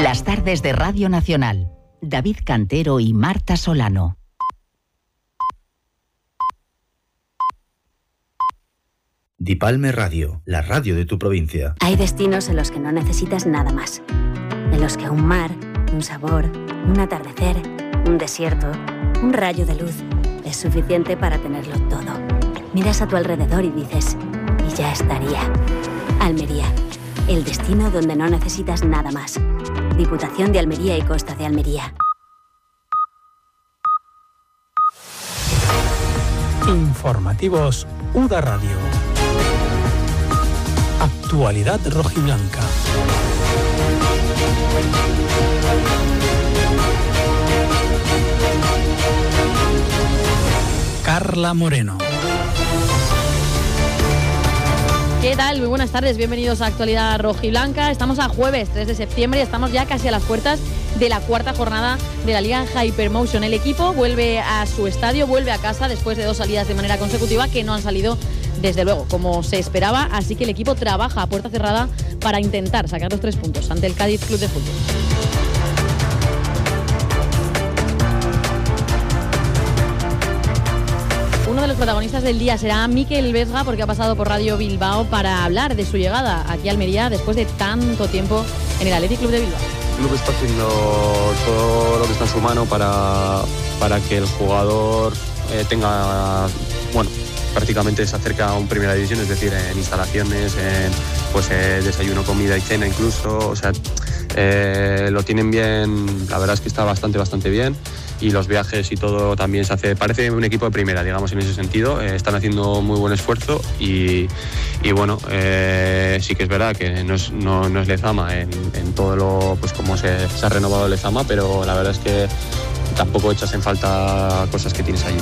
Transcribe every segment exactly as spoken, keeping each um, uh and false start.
Las tardes de Radio Nacional. David Cantero y Marta Solano. Dipalme Radio, la radio de tu provincia. Hay destinos en los que no necesitas nada más. En los que un mar, un sabor, un atardecer, un desierto, un rayo de luz es suficiente para tenerlo todo. Miras a tu alrededor y dices, y ya estaría. Almería, el destino donde no necesitas nada más. Diputación de Almería y Costa de Almería. Informativos U D A Radio. Actualidad rojiblanca. Carla Moreno. ¿Qué tal? Muy buenas tardes, bienvenidos a Actualidad Rojiblanca. Estamos a jueves tres de septiembre y estamos ya casi a las puertas de la cuarta jornada de la Liga Hypermotion. El equipo vuelve a su estadio, vuelve a casa después de dos salidas de manera consecutiva que no han salido desde luego como se esperaba, así que el equipo trabaja a puerta cerrada para intentar sacar los tres puntos ante el Cádiz Club de Fútbol. Uno de los protagonistas del día será Mikel Vesga, porque ha pasado por Radio Bilbao para hablar de su llegada aquí a Almería después de tanto tiempo en el Athletic Club de Bilbao. El club está haciendo todo lo que está en su mano para, para que el jugador eh, tenga, bueno, prácticamente se acerca a un primera división, es decir, en instalaciones, en pues eh, desayuno, comida y cena incluso, o sea, eh, lo tienen bien, la verdad es que está bastante, bastante bien. Y los viajes y todo también se hace, parece un equipo de primera, digamos, en ese sentido. Eh, están haciendo muy buen esfuerzo y, y bueno, eh, sí que es verdad que no es, no, no es Lezama en, en todo lo, pues como se, se ha renovado Lezama, pero la verdad es que tampoco echas en falta cosas que tienes allí.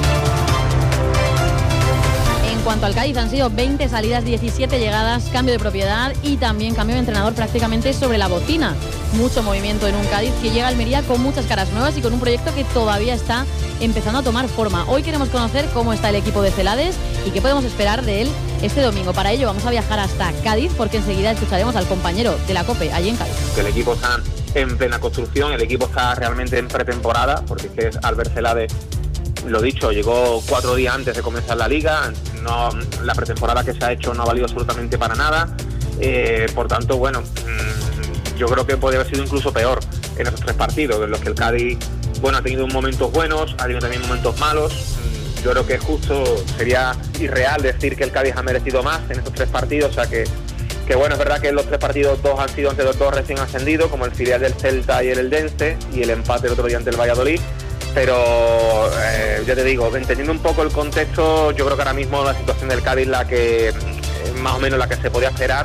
En cuanto al Cádiz, han sido veinte salidas, diecisiete llegadas, cambio de propiedad y también cambio de entrenador prácticamente sobre la bocina. Mucho movimiento en un Cádiz que llega a Almería con muchas caras nuevas y con un proyecto que todavía está empezando a tomar forma. Hoy queremos conocer cómo está el equipo de Celades y qué podemos esperar de él este domingo. Para ello vamos a viajar hasta Cádiz, porque enseguida escucharemos al compañero de la COPE allí en Cádiz. El equipo está en plena construcción, el equipo está realmente en pretemporada, porque es que Albert Celades, lo dicho, llegó cuatro días antes de comenzar la liga, no, la pretemporada que se ha hecho no ha valido absolutamente para nada, eh, por tanto, bueno, mmm, yo creo que podría haber sido incluso peor en esos tres partidos, en los que el Cádiz, bueno, ha tenido momentos buenos, ha tenido también momentos malos. Mm, yo creo que justo sería irreal decir que el Cádiz ha merecido más en esos tres partidos, o sea que, que bueno, es verdad que en los tres partidos dos han sido ante los dos recién ascendidos, como el filial del Celta y el Eldense, y el empate el otro día ante el Valladolid. Pero eh, ya te digo, entendiendo un poco el contexto, yo creo que ahora mismo la situación del Cádiz la que eh, más o menos la que se podía esperar.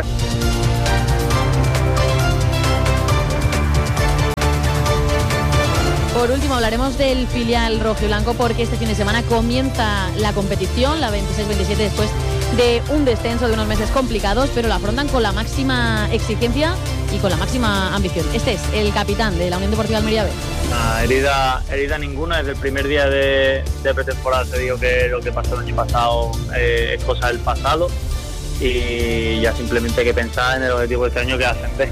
Por último hablaremos del filial rojiblanco, porque este fin de semana comienza la competición, la veintiséis veintisiete, después de un descenso de unos meses complicados, pero la afrontan con la máxima exigencia y con la máxima ambición. Este es el capitán de la Unión Deportiva Almería B. Nah, herida, herida ninguna. Desde el primer día de, de pretemporada te digo que lo que pasó el año pasado eh, es cosa del pasado y ya simplemente hay que pensar en el objetivo de este año, que es ascender.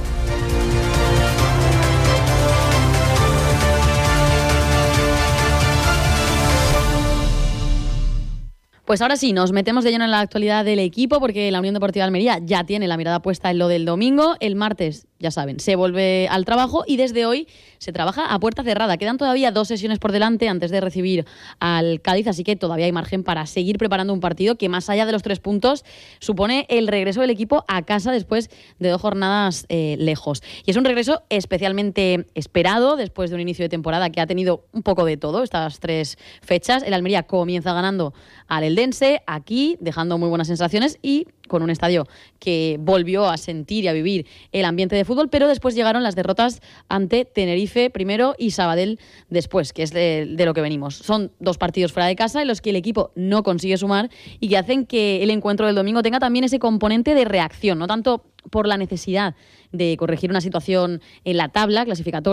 Pues ahora sí, nos metemos de lleno en la actualidad del equipo, porque la Unión Deportiva Almería ya tiene la mirada puesta en lo del domingo. El martes, ya saben, se vuelve al trabajo y desde hoy se trabaja a puerta cerrada. Quedan todavía dos sesiones por delante antes de recibir al Cádiz, así que todavía hay margen para seguir preparando un partido que, más allá de los tres puntos, supone el regreso del equipo a casa después de dos jornadas eh, lejos. Y es un regreso especialmente esperado después de un inicio de temporada que ha tenido un poco de todo estas tres fechas. El Almería comienza ganando al Eldense aquí, dejando muy buenas sensaciones y con un estadio que volvió a sentir y a vivir el ambiente de fútbol, pero después llegaron las derrotas ante Tenerife primero y Sabadell después, que es de, de lo que venimos. Son dos partidos fuera de casa en los que el equipo no consigue sumar y que hacen que el encuentro del domingo tenga también ese componente de reacción, no tanto por la necesidad de corregir una situación en la tabla clasificatoria,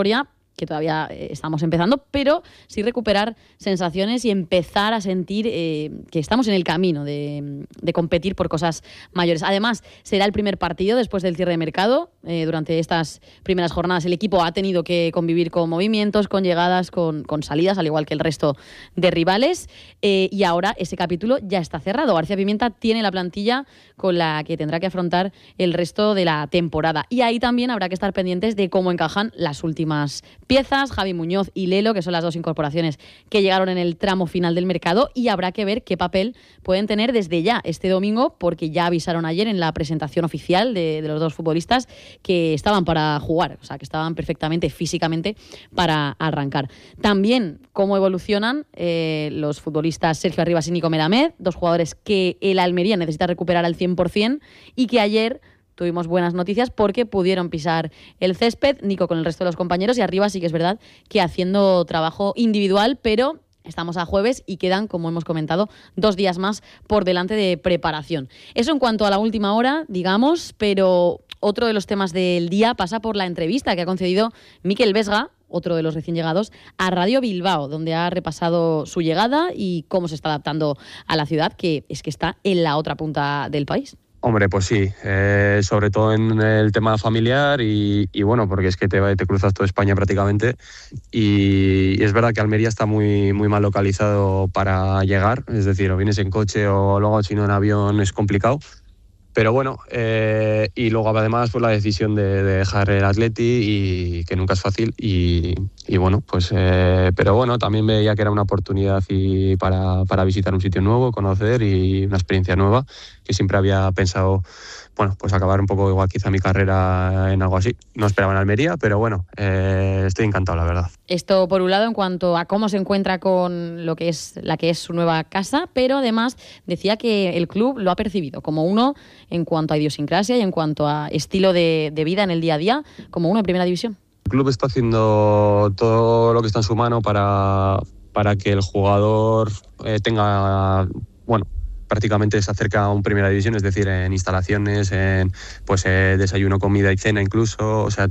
que todavía eh, estamos empezando, pero sí recuperar sensaciones y empezar a sentir eh, que estamos en el camino de, de competir por cosas mayores. Además, será el primer partido después del cierre de mercado. Eh, durante estas primeras jornadas el equipo ha tenido que convivir con movimientos, con llegadas, con, con salidas, al igual que el resto de rivales. Eh, y ahora ese capítulo ya está cerrado. García Pimienta tiene la plantilla con la que tendrá que afrontar el resto de la temporada. Y ahí también habrá que estar pendientes de cómo encajan las últimas piezas, Javi Muñoz y Lelo, que son las dos incorporaciones que llegaron en el tramo final del mercado, y habrá que ver qué papel pueden tener desde ya este domingo, porque ya avisaron ayer en la presentación oficial de, de los dos futbolistas que estaban para jugar, o sea, que estaban perfectamente físicamente para arrancar. También cómo evolucionan eh, los futbolistas Sergio Arribas y Nico Melamed, dos jugadores que el Almería necesita recuperar al cien por ciento y que ayer tuvimos buenas noticias porque pudieron pisar el césped, Nico con el resto de los compañeros, y arriba sí que es verdad que haciendo trabajo individual, pero estamos a jueves y quedan, como hemos comentado, dos días más por delante de preparación. Eso en cuanto a la última hora, digamos, pero otro de los temas del día pasa por la entrevista que ha concedido Mikel Vesga, otro de los recién llegados, a Radio Bilbao, donde ha repasado su llegada y cómo se está adaptando a la ciudad, que es que está en la otra punta del país. Hombre, pues sí, eh, sobre todo en el tema familiar y, y bueno, porque es que te, te cruzas toda España prácticamente y, y es verdad que Almería está muy, muy mal localizado para llegar, es decir, o vienes en coche o luego si no en avión es complicado. Pero bueno, eh, y luego además pues la decisión de, de dejar el Atleti, y que nunca es fácil, y, y bueno, pues eh, pero bueno, también veía que era una oportunidad y para, para visitar un sitio nuevo, conocer y una experiencia nueva, que siempre había pensado, bueno, pues acabar un poco igual quizá mi carrera en algo así. No esperaba en Almería, pero bueno, eh, estoy encantado, la verdad. Esto por un lado en cuanto a cómo se encuentra con lo que es la que es su nueva casa, pero además decía que el club lo ha percibido como uno en cuanto a idiosincrasia y en cuanto a estilo de, de vida en el día a día, como uno en primera división. El club está haciendo todo lo que está en su mano para, para que el jugador eh, tenga, bueno, prácticamente se acerca a un primera división, es decir, en instalaciones, en pues eh, desayuno, comida y cena incluso, o sea,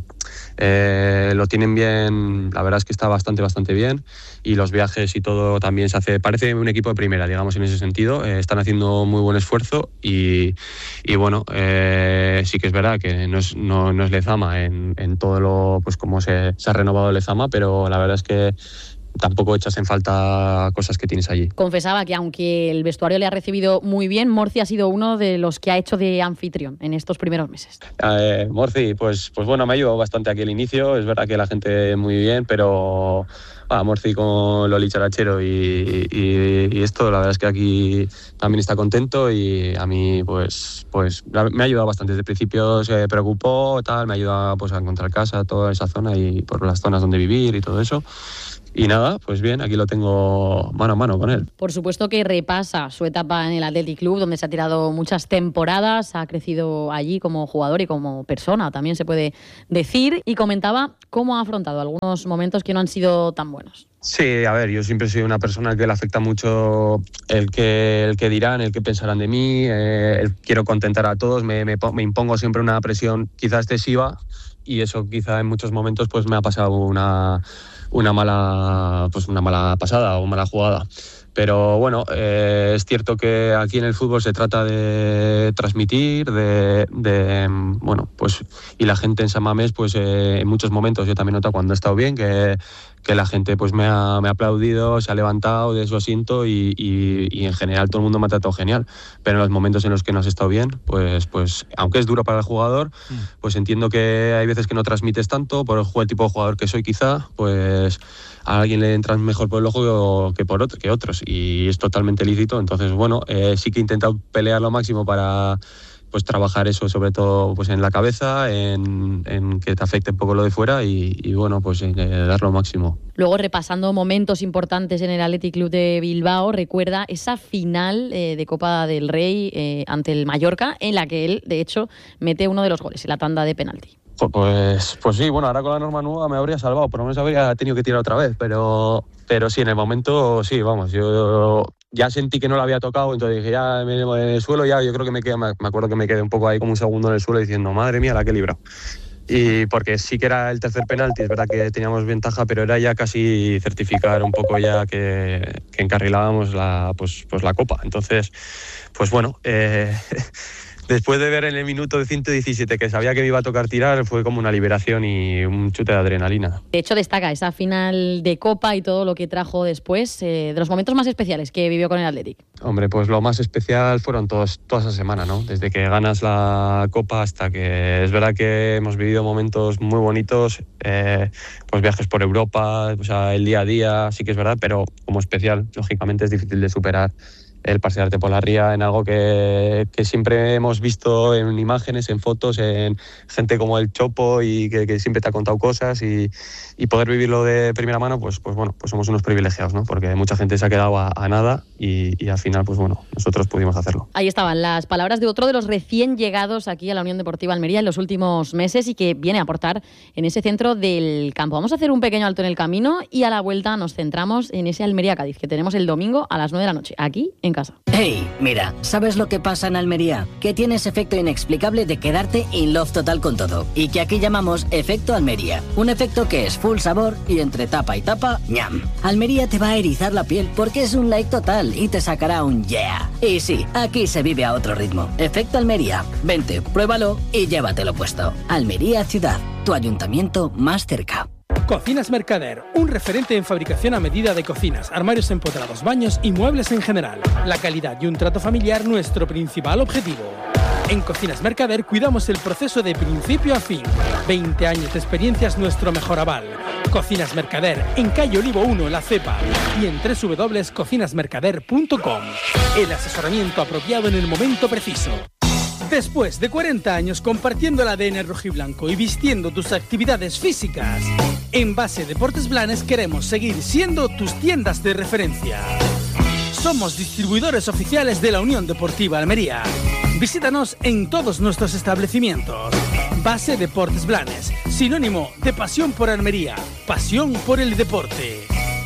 eh, lo tienen bien, la verdad es que está bastante, bastante bien, y los viajes y todo también se hace, parece un equipo de primera, digamos, en ese sentido, eh, están haciendo muy buen esfuerzo y, y bueno, eh, sí que es verdad que no es, no, no es Lezama en, en todo lo, pues como se, se ha renovado Lezama, pero la verdad es que tampoco echas en falta cosas que tienes allí. Confesaba que aunque el vestuario le ha recibido muy bien, Morci ha sido uno de los que ha hecho de anfitrión en estos primeros meses. Eh, Morci, pues, pues bueno, me ha ayudado bastante aquí al inicio, es verdad que la gente muy bien, pero ah, Morci con Loli Charachero y, y, y esto, la verdad es que aquí también está contento y a mí pues, pues me ha ayudado bastante. Desde el principio se preocupó, tal, me ha ayudado pues, a encontrar casa, toda esa zona y por las zonas donde vivir y todo eso. Y nada, pues bien, aquí lo tengo mano a mano con él. Por supuesto que repasa su etapa en el Athletic Club, donde se ha tirado muchas temporadas, ha crecido allí como jugador y como persona, también se puede decir, y comentaba cómo ha afrontado algunos momentos que no han sido tan buenos. Sí, a ver, yo siempre soy una persona que le afecta mucho el que, el que dirán, el que pensarán de mí, eh, el quiero contentar a todos, me, me, me impongo siempre una presión quizá excesiva y eso quizá en muchos momentos pues me ha pasado una... una mala pues una mala pasada o mala jugada. Pero bueno, eh, es cierto que aquí en el fútbol se trata de transmitir, de, de bueno, pues y la gente en San Mamés, pues eh, en muchos momentos yo también noto cuando he estado bien que, que la gente pues me ha, me ha aplaudido, se ha levantado de su asiento y, y, y en general todo el mundo me ha tratado genial. Pero en los momentos en los que no has estado bien, pues, pues aunque es duro para el jugador, pues entiendo que hay veces que no transmites tanto por el tipo de jugador que soy quizá, pues a alguien le entras mejor por el ojo que por otro, que otros y es totalmente lícito. Entonces bueno, eh, sí que he intentado pelear lo máximo para pues trabajar eso sobre todo pues en la cabeza, en, en que te afecte un poco lo de fuera y, y bueno, pues en, eh, dar lo máximo. Luego, repasando momentos importantes en el Athletic Club de Bilbao, recuerda esa final eh, de Copa del Rey eh, ante el Mallorca, en la que él, de hecho, mete uno de los goles, en la tanda de penalti. Pues, pues sí, bueno, ahora con la norma nueva me habría salvado, por lo menos habría tenido que tirar otra vez, pero, pero sí, en el momento sí, vamos, yo ya sentí que no lo había tocado, entonces dije, ya me en el suelo, ya yo creo que me quedé, me acuerdo que me quedé un poco ahí como un segundo en el suelo diciendo, madre mía, la que he librado. y porque sí que era el tercer penalti, es verdad que teníamos ventaja, pero era ya casi certificar un poco ya que, que encarrilábamos la, pues, pues la Copa. Entonces, pues bueno, eh, después de ver en el minuto de ciento diecisiete que sabía que me iba a tocar tirar, fue como una liberación y un chute de adrenalina. De hecho, destaca esa final de Copa y todo lo que trajo después, eh, de los momentos más especiales que vivió con el Athletic. Hombre, pues lo más especial fueron todos, toda esa semana, ¿no? Desde que ganas la Copa hasta que es verdad que hemos vivido momentos muy bonitos, eh, pues viajes por Europa, o sea, el día a día, sí que es verdad, pero como especial, lógicamente es difícil de superar el pasearte por la ría en algo que, que siempre hemos visto en imágenes, en fotos, en gente como el Chopo y que, que siempre te ha contado cosas y, y poder vivirlo de primera mano, pues, pues bueno, pues somos unos privilegiados, ¿no? Porque mucha gente se ha quedado a, a nada y, y al final, pues bueno, nosotros pudimos hacerlo. Ahí estaban las palabras de otro de los recién llegados aquí a la Unión Deportiva Almería en los últimos meses y que viene a aportar en ese centro del campo. Vamos a hacer un pequeño alto en el camino y a la vuelta nos centramos en ese Almería-Cádiz que tenemos el domingo a las nueve de la noche, aquí en casa. Hey, mira, ¿sabes lo que pasa en Almería? Que tiene ese efecto inexplicable de quedarte in love total con todo y que aquí llamamos efecto Almería. Un efecto que es full sabor y entre tapa y tapa, ñam. Almería te va a erizar la piel porque es un like total y te sacará un yeah. Y sí, aquí se vive a otro ritmo. Efecto Almería. Vente, pruébalo y llévatelo puesto. Almería Ciudad, tu ayuntamiento más cerca. Cocinas Mercader, un referente en fabricación a medida de cocinas, armarios empotrados, baños y muebles en general. La calidad y un trato familiar nuestro principal objetivo. En Cocinas Mercader cuidamos el proceso de principio a fin. veinte años de experiencia es nuestro mejor aval. Cocinas Mercader, en calle Olivo uno, La Cepa, y en doble u doble u doble u punto cocinas mercader punto com. El asesoramiento apropiado en el momento preciso. Después de cuarenta años compartiendo el A D N rojiblanco y vistiendo tus actividades físicas, en Base Deportes Blanes queremos seguir siendo tus tiendas de referencia. Somos distribuidores oficiales de la Unión Deportiva Almería. Visítanos en todos nuestros establecimientos. Base Deportes Blanes, sinónimo de pasión por Almería, pasión por el deporte.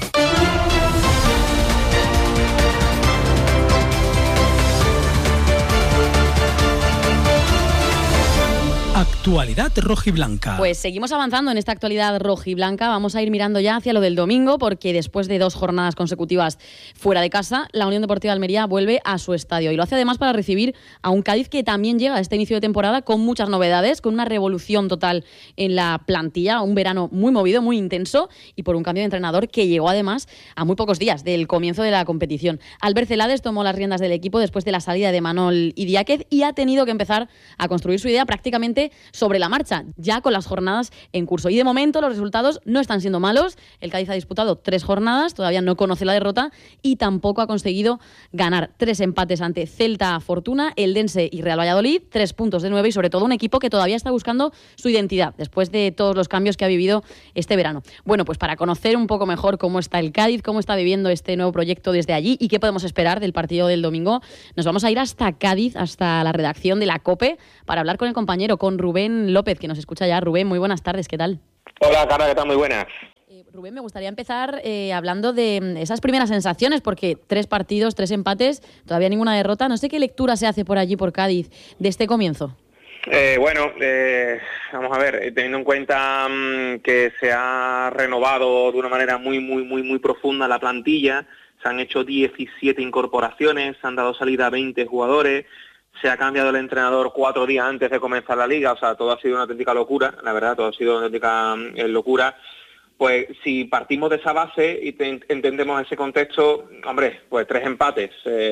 Actualidad rojiblanca. Pues seguimos avanzando en esta actualidad rojiblanca. Vamos a ir mirando ya hacia lo del domingo, porque después de dos jornadas consecutivas fuera de casa, la Unión Deportiva Almería vuelve a su estadio. Y lo hace además para recibir a un Cádiz que también llega a este inicio de temporada con muchas novedades, con una revolución total en la plantilla, un verano muy movido, muy intenso, y por un cambio de entrenador que llegó además a muy pocos días del comienzo de la competición. Albert Celades tomó las riendas del equipo después de la salida de Manol y Diáquez y ha tenido que empezar a construir su idea prácticamente sobre la marcha, ya con las jornadas en curso. Y de momento los resultados no están siendo malos. El Cádiz ha disputado tres jornadas, todavía no conoce la derrota y tampoco ha conseguido ganar. Tres empates ante Celta, Fortuna, Eldense y Real Valladolid, tres puntos de nueve y sobre todo un equipo que todavía está buscando su identidad después de todos los cambios que ha vivido este verano. Bueno, pues para conocer un poco mejor cómo está el Cádiz, cómo está viviendo este nuevo proyecto desde allí y qué podemos esperar del partido del domingo, nos vamos a ir hasta Cádiz, hasta la redacción de la COPE, para hablar con el compañero, con Rubén López, que nos escucha ya. Rubén, muy buenas tardes, ¿qué tal? Hola, Carla, ¿qué tal? Muy buenas. Eh, Rubén, me gustaría empezar eh, hablando de esas primeras sensaciones, porque tres partidos, tres empates, todavía ninguna derrota. No sé qué lectura se hace por allí, por Cádiz, de este comienzo. Eh, bueno, eh, vamos a ver, teniendo en cuenta mmm, que se ha renovado de una manera muy, muy, muy, muy profunda la plantilla, se han hecho diecisiete incorporaciones, se han dado salida a veinte jugadores, se ha cambiado el entrenador cuatro días antes de comenzar la liga, o sea, todo ha sido una auténtica locura, la verdad, todo ha sido una auténtica eh, locura. Pues si partimos de esa base y te, entendemos ese contexto, hombre, pues tres empates,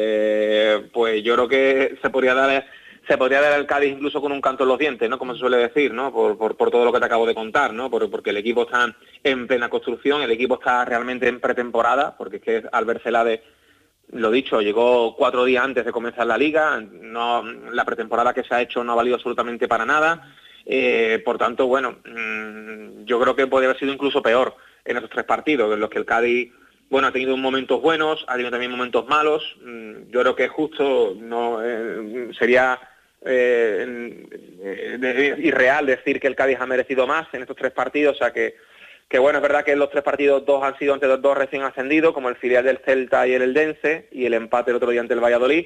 eh, pues yo creo que se podría dar se podría dar al Cádiz incluso con un canto en los dientes, ¿no? Como se suele decir, ¿no? Por, por, por todo lo que te acabo de contar, ¿no? Por, porque el equipo está en plena construcción, el equipo está realmente en pretemporada, porque es que Albert Celades, lo dicho, llegó cuatro días antes de comenzar la liga, no, la pretemporada que se ha hecho no ha valido absolutamente para nada, eh, por tanto, bueno, mmm, yo creo que podría haber sido incluso peor en esos tres partidos, en los que el Cádiz, bueno, ha tenido momentos buenos, ha tenido también momentos malos. mmm, yo creo que justo no eh, sería eh, eh, irreal decir que el Cádiz ha merecido más en estos tres partidos, o sea que Que bueno, es verdad que en los tres partidos dos han sido ante los dos recién ascendidos, como el filial del Celta y el Eldense, y el empate el otro día ante el Valladolid,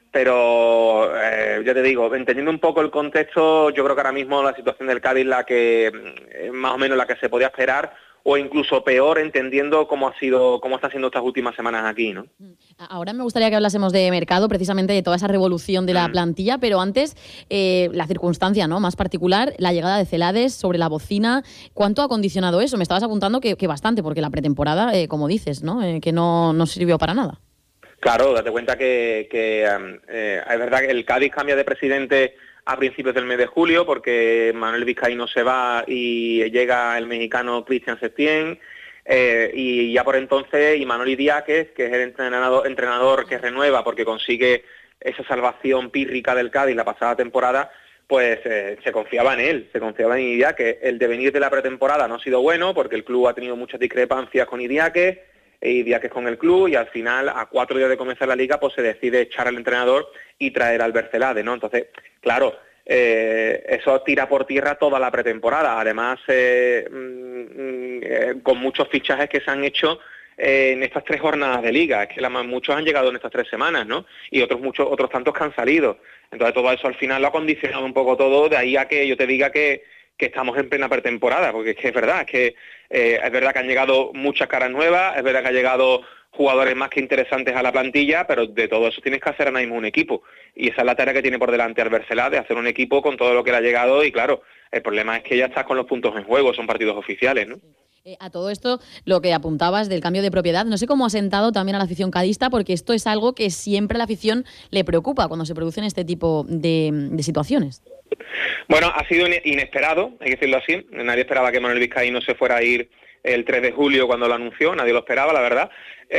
pero eh, ya te digo, entendiendo un poco el contexto, yo creo que ahora mismo la situación del Cádiz la que eh, más o menos la que se podía esperar, o incluso peor, entendiendo cómo ha sido, cómo están siendo estas últimas semanas aquí, ¿no? Ahora me gustaría que hablásemos de mercado, precisamente de toda esa revolución de la plantilla, pero antes eh, la circunstancia, ¿no?, más particular, la llegada de Celades sobre la bocina. ¿Cuánto ha condicionado eso? Me estabas apuntando que, que bastante, porque la pretemporada, eh, como dices, ¿no?, eh, que no, no sirvió para nada. Claro, date cuenta que, que eh, es verdad que el Cádiz cambia de presidente a principios del mes de julio, porque Manuel Vizcaíno se va y llega el mexicano Cristian Setién, eh, y ya por entonces Imanol Idiáquez, que es el entrenador, entrenador que renueva porque consigue esa salvación pírrica del Cádiz la pasada temporada, pues eh, se confiaba en él, se confiaba en Idiáquez. El devenir de la pretemporada no ha sido bueno, porque el club ha tenido muchas discrepancias con Idiáquez, e Idiáquez con el club, y al final, a cuatro días de comenzar la liga, pues se decide echar al entrenador y traer al Celades, ¿no? Entonces, claro, eh, eso tira por tierra toda la pretemporada. Además, eh, mm, eh, con muchos fichajes que se han hecho eh, en estas tres jornadas de liga. Es que la, muchos han llegado en estas tres semanas, ¿no? Y otros muchos, otros tantos que han salido. Entonces, todo eso al final lo ha condicionado un poco todo, de ahí a que yo te diga que que estamos en plena pretemporada, porque es que es verdad, es que eh, es verdad que han llegado muchas caras nuevas, es verdad que han llegado jugadores más que interesantes a la plantilla, pero de todo eso tienes que hacer ahora mismo un equipo, y esa es la tarea que tiene por delante Albert Celades, de hacer un equipo con todo lo que le ha llegado, y claro, el problema es que ya estás con los puntos en juego, son partidos oficiales, ¿no? Eh, a todo esto, lo que apuntabas del cambio de propiedad, no sé cómo ha sentado también a la afición cadista, porque esto es algo que siempre a la afición le preocupa cuando se producen este tipo de, de situaciones. Bueno, ha sido inesperado, hay que decirlo así. Nadie esperaba que Manuel Vizcaíno se fuera a ir el tres de julio cuando lo anunció, nadie lo esperaba, la verdad.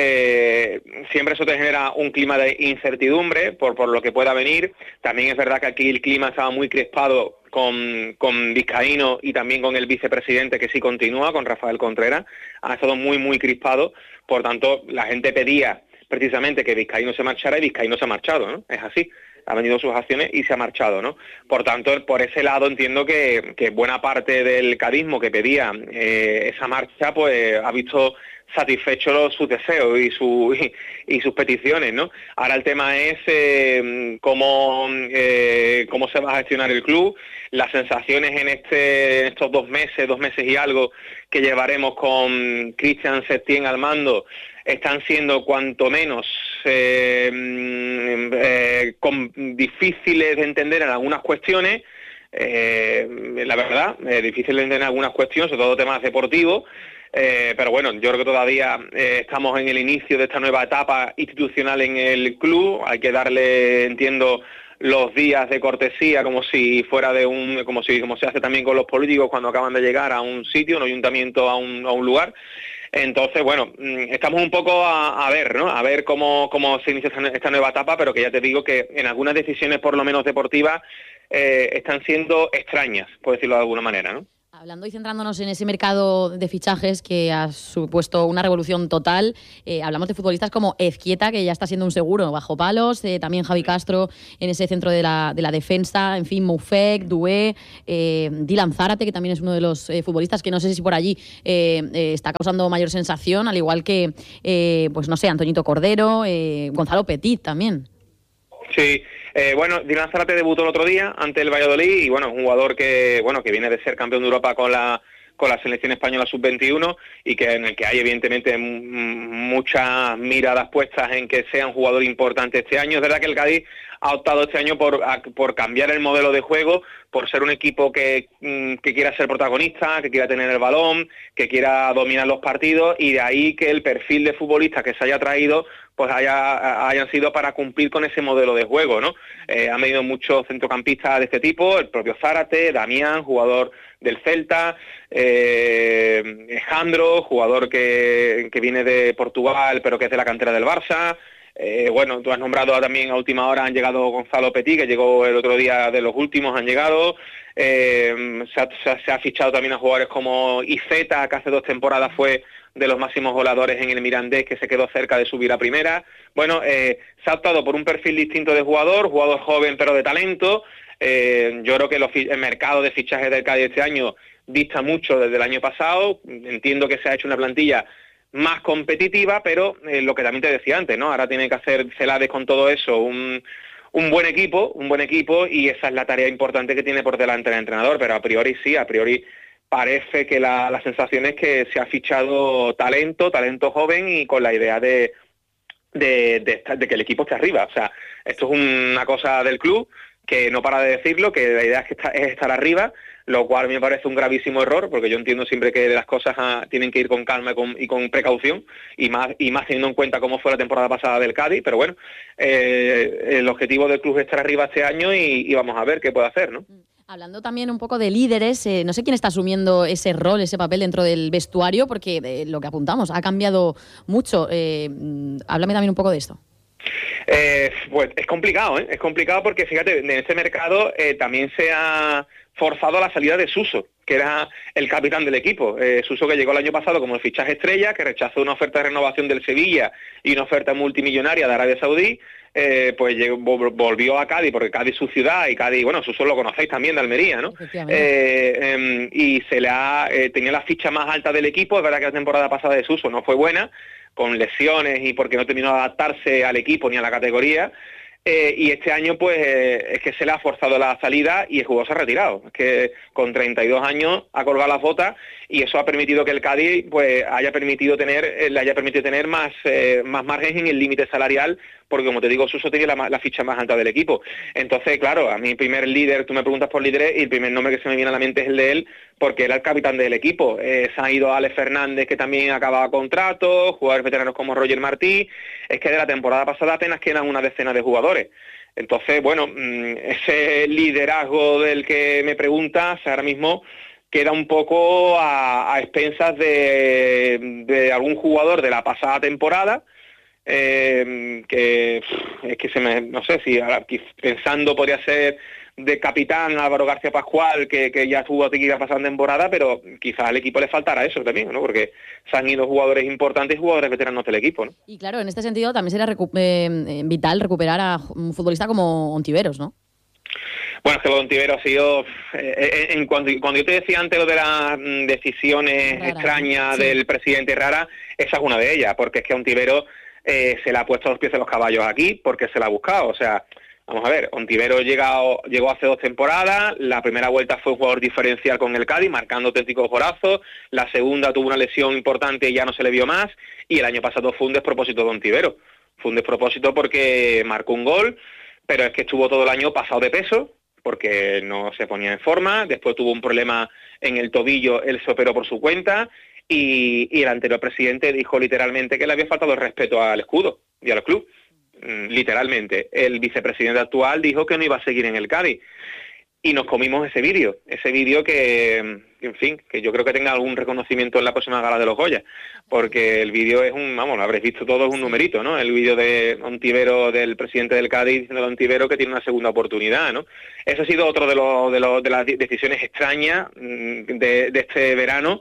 Eh, siempre eso te genera un clima de incertidumbre por, por lo que pueda venir. También es verdad que aquí el clima estaba muy crispado con, con Vizcaíno y también con el vicepresidente, que sí continúa, con Rafael Contreras. Ha estado muy, muy crispado. Por tanto, la gente pedía precisamente que Vizcaíno se marchara, y Vizcaíno se ha marchado, ¿no? Es así. Ha vendido sus acciones y se ha marchado, ¿no? Por tanto, por ese lado entiendo que, que buena parte del cadismo que pedía eh, esa marcha, pues ha visto satisfechos sus deseos y, su, y, y sus peticiones, ¿no? Ahora el tema es eh, cómo, eh, cómo se va a gestionar el club. Las sensaciones en, este, en estos dos meses, dos meses y algo que llevaremos con Cristian Setién al mando, están siendo cuanto menos eh, eh, con, difíciles de entender en algunas cuestiones, eh, la verdad, eh, difíciles de entender en algunas cuestiones, sobre todo temas deportivos, eh, pero bueno, yo creo que todavía eh, estamos en el inicio de esta nueva etapa institucional en el club. Hay que darle, entiendo, los días de cortesía, como si fuera de un, como si como se hace también con los políticos cuando acaban de llegar a un sitio, un ayuntamiento, a un, a un lugar. Entonces, bueno, estamos un poco a, a ver, ¿no? A ver cómo, cómo se inicia esta nueva etapa, pero que ya te digo que en algunas decisiones, por lo menos deportivas, eh, están siendo extrañas, por decirlo de alguna manera, ¿no? Hablando y centrándonos en ese mercado de fichajes que ha supuesto una revolución total, eh, hablamos de futbolistas como Ezquieta, que ya está siendo un seguro bajo palos, eh, también Javi Castro en ese centro de la, de la defensa, en fin, Moufek, Doué, eh, Dylan Zárate, que también es uno de los eh, futbolistas que no sé si por allí eh, eh, está causando mayor sensación, al igual que, eh, pues no sé, Antoñito Cordero, eh, Gonzalo Petit también. Sí, eh, bueno, Dylan Zárate debutó el otro día ante el Valladolid y bueno, es un jugador que bueno que viene de ser campeón de Europa con la con la selección española sub veintiuno y que en el que hay evidentemente m- muchas miradas puestas en que sea un jugador importante este año. Es verdad que el Cádiz ha optado este año por, a, por cambiar el modelo de juego, por ser un equipo que, que quiera ser protagonista, que quiera tener el balón, que quiera dominar los partidos, y de ahí que el perfil de futbolista que se haya traído pues haya, hayan sido para cumplir con ese modelo de juego, ¿no? Eh, han venido muchos centrocampistas de este tipo, el propio Zárate, Damián, jugador del Celta, eh, Alejandro, jugador que, que viene de Portugal pero que es de la cantera del Barça. Eh, bueno, tú has nombrado también a última hora, han llegado Gonzalo Petit, que llegó el otro día, de los últimos han llegado. Eh, se, ha, se, ha, se ha fichado también a jugadores como Iceta, que hace dos temporadas fue de los máximos goleadores en el Mirandés, que se quedó cerca de subir a primera. Bueno, eh, se ha optado por un perfil distinto de jugador, jugador joven pero de talento. Eh, yo creo que los, el mercado de fichajes del Cádiz este año dista mucho desde el año pasado. Entiendo que se ha hecho una plantilla más competitiva, pero eh, lo que también te decía antes, ¿no? Ahora tiene que hacer Celades con todo eso un, un buen equipo, un buen equipo, y esa es la tarea importante que tiene por delante el entrenador, pero a priori sí, a priori parece que la, la sensación es que se ha fichado talento, talento joven y con la idea de, de, de, de que el equipo esté arriba. O sea, esto es una cosa del club que no para de decirlo, que la idea es, que está, es estar arriba, lo cual me parece un gravísimo error, porque yo entiendo siempre que las cosas ah, tienen que ir con calma y con, y con precaución, y más y más teniendo en cuenta cómo fue la temporada pasada del Cádiz, pero bueno, eh, el objetivo del club es estar arriba este año y, y vamos a ver qué puede hacer, ¿no? Hablando también un poco de líderes, eh, no sé quién está asumiendo ese rol, ese papel dentro del vestuario, porque eh, lo que apuntamos ha cambiado mucho. Eh, háblame también un poco de esto. Eh, pues es complicado, ¿eh? Es complicado porque, fíjate, en este mercado eh, también se ha forzado la salida de Suso, que era el capitán del equipo. Eh, Suso, que llegó el año pasado como el fichaje estrella, que rechazó una oferta de renovación del Sevilla y una oferta multimillonaria de Arabia Saudí, eh, pues llegó, volvió a Cádiz, porque Cádiz es su ciudad, y Cádiz, bueno, Suso lo conocéis también de Almería, ¿no? Eh, eh, y se le ha, eh, tenía la ficha más alta del equipo. Es verdad que la temporada pasada de Suso no fue buena, con lesiones y porque no terminó de adaptarse al equipo ni a la categoría. Eh, y este año pues eh, es que se le ha forzado la salida y el jugador se ha retirado. Es que con treinta y dos años ha colgado las botas, y eso ha permitido que el Cádiz pues haya permitido tener eh, le haya permitido tener más eh, más margen en el límite salarial, porque como te digo, Suso tiene la, la ficha más alta del equipo. Entonces, claro, a mi primer líder, tú me preguntas por líderes y el primer nombre que se me viene a la mente es el de él, porque era el capitán del equipo. Eh, se ha ido Alex Fernández, que también acababa contrato, jugadores veteranos como Roger Martí. Es que de la temporada pasada apenas quedan una decena de jugadores. Entonces, bueno, ese liderazgo del que me preguntas ahora mismo queda un poco a, a expensas de, de algún jugador de la pasada temporada, eh, que es que se me, no sé si ahora, pensando podría ser de capitán Álvaro García Pascual, que, que ya estuvo aquí la pasada temporada, pero quizás al equipo le faltará eso también, ¿no? Porque se han ido jugadores importantes y jugadores veteranos del equipo, ¿no? Y claro, en este sentido también sería recu- eh, vital recuperar a un futbolista como Ontiveros, ¿no? Bueno, es que lo de Ontiveros ha sido... Eh, en cuando, cuando yo te decía antes lo de las mm, decisiones rara, extrañas sí. del presidente rara, esa es una de ellas, porque es que Ontiveros eh, se le ha puesto a los pies de los caballos aquí porque se la ha buscado, o sea... Vamos a ver, Ontiveros llegó, llegó hace dos temporadas, la primera vuelta fue un jugador diferencial con el Cádiz, marcando auténticos gorazos, la segunda tuvo una lesión importante y ya no se le vio más, y el año pasado fue un despropósito de Ontiveros. Fue un despropósito porque marcó un gol, pero es que estuvo todo el año pasado de peso, porque no se ponía en forma, después tuvo un problema en el tobillo, él se operó por su cuenta, y, y el anterior presidente dijo literalmente que le había faltado el respeto al escudo y al club. Literalmente, el vicepresidente actual dijo que no iba a seguir en el Cádiz, y nos comimos ese vídeo, ese vídeo que, en fin, que yo creo que tenga algún reconocimiento en la próxima gala de los Goya, porque el vídeo es un, vamos, lo habréis visto todo, es un numerito, ¿no? El vídeo de Ontiveros, del presidente del Cádiz, diciendo a Ontiveros que tiene una segunda oportunidad, ¿no? Eso ha sido otro de, los, de, los, de las decisiones extrañas de, de este verano.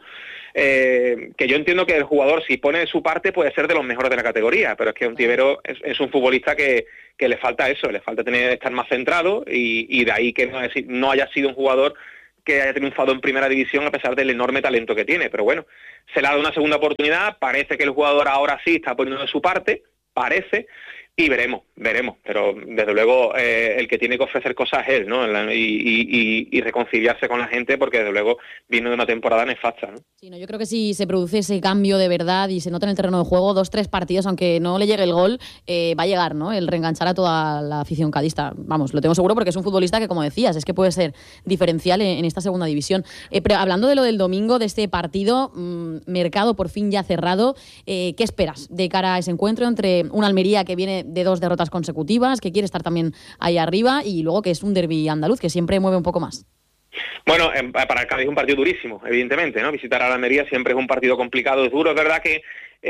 Eh, que yo entiendo que el jugador, si pone de su parte, puede ser de los mejores de la categoría, pero es que Ontiveros es, es un futbolista que, que le falta eso, le falta tener estar más centrado, y, y de ahí que no, es, no haya sido un jugador que haya triunfado en primera división a pesar del enorme talento que tiene. Pero bueno, se le ha dado una segunda oportunidad, parece que el jugador ahora sí está poniendo de su parte, parece, y veremos, veremos, pero desde luego eh, el que tiene que ofrecer cosas es él, ¿no? Y, y, y reconciliarse con la gente, porque desde luego vino de una temporada nefasta, ¿no? Sí, no, yo creo que si se produce ese cambio de verdad y se nota en el terreno de juego, dos, tres partidos, aunque no le llegue el gol, eh, va a llegar, ¿no? El reenganchar a toda la afición cadista. Vamos, lo tengo seguro, porque es un futbolista que, como decías, es que puede ser diferencial en, en esta segunda división. Eh, pero hablando de lo del domingo, de este partido, mmm, mercado por fin ya cerrado, eh, ¿qué esperas de cara a ese encuentro entre una Almería que viene de dos derrotas consecutivas, que quiere estar también ahí arriba, y luego que es un derbi andaluz que siempre mueve un poco más? Bueno, para el Cádiz es un partido durísimo, evidentemente, ¿no? Visitar a la Almería siempre es un partido complicado, es duro. Es verdad que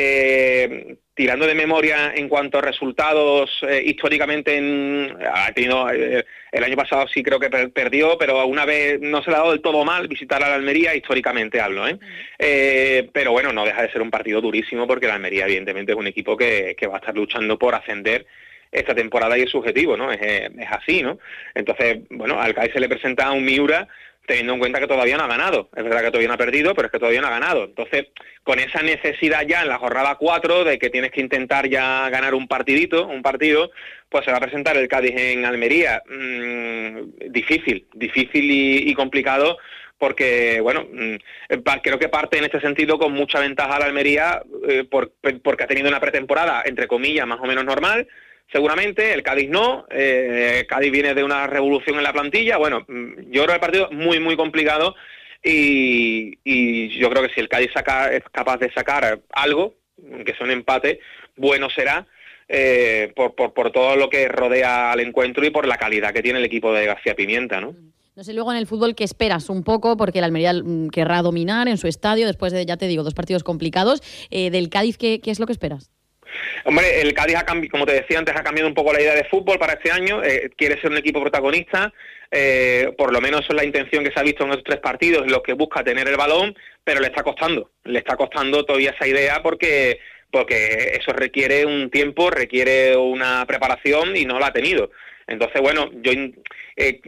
eh, tirando de memoria en cuanto a resultados, eh, históricamente en, ha tenido, eh, el año pasado sí creo que per, perdió, pero una vez no se le ha dado del todo mal visitar a la Almería, históricamente hablo, ¿eh? Eh, pero bueno, no deja de ser un partido durísimo, porque la Almería evidentemente es un equipo que, que va a estar luchando por ascender esta temporada, y es subjetivo, ¿no? Es, es así, ¿no? Entonces, bueno, al Cádiz se le presenta un Miura teniendo en cuenta que todavía no ha ganado. Es verdad que todavía no ha perdido, pero es que todavía no ha ganado. Entonces, con esa necesidad ya en la jornada cuatro de que tienes que intentar ya ganar un partidito, un partido, pues se va a presentar el Cádiz en Almería. Mm, difícil, difícil y, y complicado, porque, bueno, creo que parte en este sentido con mucha ventaja la Almería, eh, por, porque ha tenido una pretemporada, entre comillas, más o menos normal, seguramente. El Cádiz no, eh, Cádiz viene de una revolución en la plantilla. Bueno, yo creo que el partido es muy, muy complicado y, y yo creo que si el Cádiz saca, es capaz de sacar algo, que sea un empate, bueno será, eh, por, por, por todo lo que rodea al encuentro y por la calidad que tiene el equipo de García Pimienta, ¿no? No sé luego en el fútbol qué esperas un poco, porque el Almería querrá dominar en su estadio después de, ya te digo, dos partidos complicados. Eh, del Cádiz, ¿qué, ¿qué es lo que esperas? Hombre, el Cádiz, ha cambi- como te decía antes, ha cambiado un poco la idea de fútbol para este año. Eh, quiere ser un equipo protagonista, eh, por lo menos eso es la intención que se ha visto en estos tres partidos, en los que busca tener el balón, pero le está costando. Le está costando todavía esa idea porque, porque eso requiere un tiempo, requiere una preparación y no la ha tenido. Entonces, bueno, yo eh,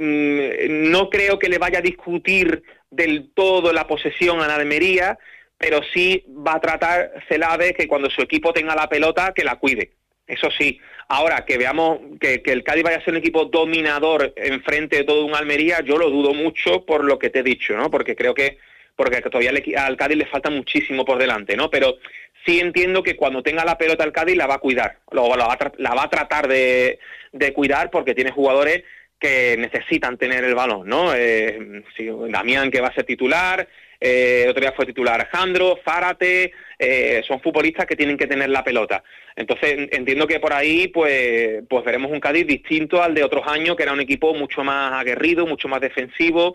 no creo que le vaya a discutir del todo la posesión a la Almería, pero sí va a tratar Celade que cuando su equipo tenga la pelota, que la cuide. Eso sí. Ahora, que veamos que, que el Cádiz vaya a ser un equipo dominador enfrente de todo un Almería, yo lo dudo mucho por lo que te he dicho, ¿no? Porque creo que porque todavía le, al Cádiz le falta muchísimo por delante, ¿no? Pero sí entiendo que cuando tenga la pelota el Cádiz la va a cuidar, la va a, la va a tratar de, de cuidar, porque tiene jugadores que necesitan tener el balón, ¿no? Eh, sí, Damián, que va a ser titular, eh, el otro día fue titular Alejandro, Zárate, eh, son futbolistas que tienen que tener la pelota. Entonces entiendo que por ahí pues, pues veremos un Cádiz distinto al de otros años, que era un equipo mucho más aguerrido, mucho más defensivo,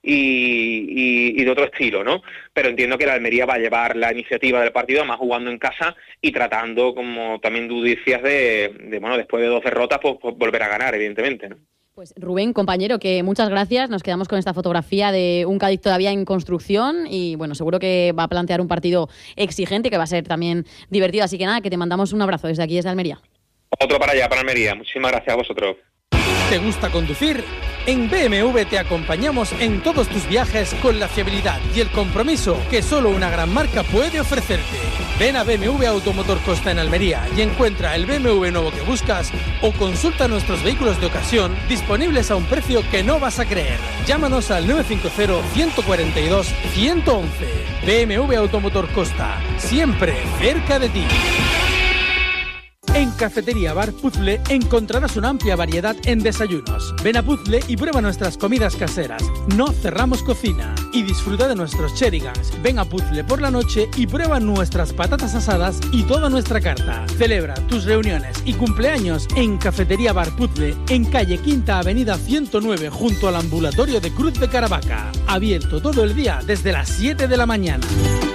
Y, y, y de otro estilo, ¿no? Pero entiendo que la Almería va a llevar la iniciativa del partido, más jugando en casa y tratando, como también tú decías, de, de bueno, después de dos derrotas, pues, pues volver a ganar, evidentemente, ¿no? Pues Rubén, compañero, que muchas gracias. Nos quedamos con esta fotografía de un Cádiz todavía en construcción y, bueno, seguro que va a plantear un partido exigente que va a ser también divertido. Así que nada, que te mandamos un abrazo desde aquí, desde Almería. Otro para allá, para Almería. Muchísimas gracias a vosotros. ¿Te gusta conducir? En B M W te acompañamos en todos tus viajes con la fiabilidad y el compromiso que solo una gran marca puede ofrecerte. Ven a B M W Automotor Costa en Almería y encuentra el B M W nuevo que buscas o consulta nuestros vehículos de ocasión disponibles a un precio que no vas a creer. Llámanos al nueve cinco cero, uno cuatro dos, uno uno uno. B M W Automotor Costa, siempre cerca de ti. En Cafetería Bar Puzzle encontrarás una amplia variedad en desayunos. Ven a Puzzle y prueba nuestras comidas caseras. No cerramos cocina. Y disfruta de nuestros cherigans. Ven a Puzzle por la noche y prueba nuestras patatas asadas y toda nuestra carta. Celebra tus reuniones y cumpleaños en Cafetería Bar Puzzle, en calle Quinta Avenida ciento nueve, junto al ambulatorio de Cruz de Caravaca. Abierto todo el día desde las siete de la mañana.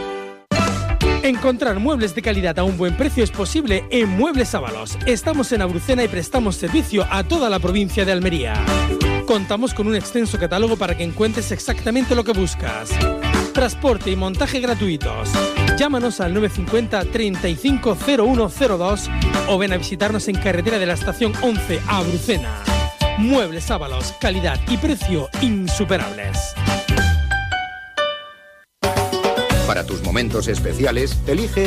Encontrar muebles de calidad a un buen precio es posible en Muebles Ábalos. Estamos en Abrucena y prestamos servicio a toda la provincia de Almería. Contamos con un extenso catálogo para que encuentres exactamente lo que buscas. Transporte y montaje gratuitos. Llámanos al nueve cinco cero, treinta y cinco, cero uno cero dos o ven a visitarnos en carretera de la estación once a Abrucena. Muebles Ábalos, calidad y precio insuperables. Para tus momentos especiales, elige